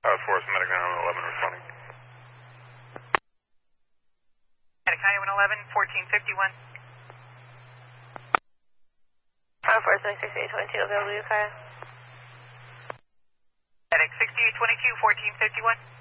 Forest Medic 911 responding. Medic 911, 1451. Forest Medic 6822, available to you, Kaya. Medic 6822, 1451.